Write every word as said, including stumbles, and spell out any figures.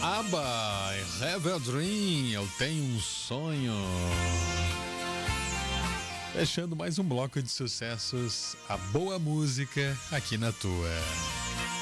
ABBA, I Have a Dream, eu tenho um sonho. Fechando mais um bloco de sucessos, a boa música aqui na tua.